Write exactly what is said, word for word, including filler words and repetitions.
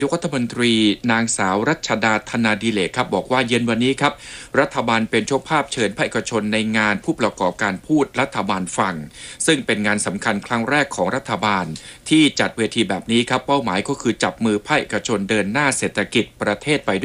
ยกรัฐมนตรีนางสาวรัชดาธนาดิเลกครับบอกว่าเย็นวันนี้ครับรัฐบาลเป็นเจ้าภาพเชิญภาคเอกชนในงานผู้ประกอบการพูดรัฐบาลฟังซึ่งเป็นงานสำคัญครั้งแรกของรัฐบาลที่จัดเวทีแบบนี้ครับเป้าหมายก็คือจับมือภาคเอกชนเดินหน้าเศรษฐกิจประเทศไปด้วย